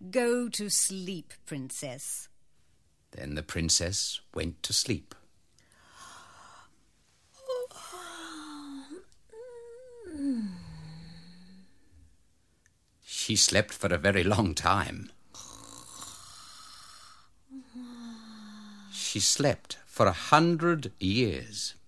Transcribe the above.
Go to sleep, Princess. Then the princess went to sleep. She slept for a very long time. She slept for 100 years.